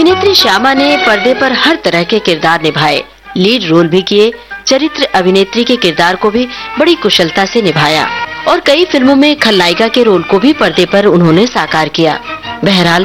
अभिनेत्री श्यामा ने पर्दे पर हर तरह के किरदार निभाए, लीड रोल भी किए, चरित्र अभिनेत्री के किरदार को भी बड़ी कुशलता से निभाया और कई फिल्मों में खलनायिका के रोल को भी पर्दे पर उन्होंने साकार किया। बहरहाल